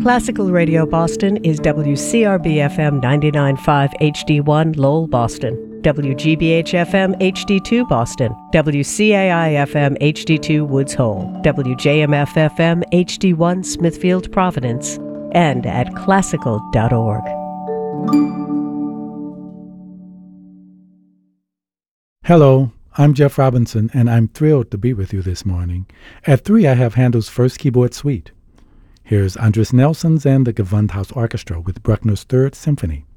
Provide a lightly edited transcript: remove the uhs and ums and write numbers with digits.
Classical Radio Boston is WCRB-FM 99.5 HD1 Lowell, Boston, WGBH-FM HD2 Boston, WCAI-FM HD2 Woods Hole, WJMF-FM HD1 Smithfield, Providence, and at classical.org. Hello, I'm Jeff Robinson, and I'm thrilled to be with you this morning. At 3, I have Handel's First Keyboard Suite. Here's Andres Nelson's and the Gewandhaus Orchestra with Bruckner's Third Symphony.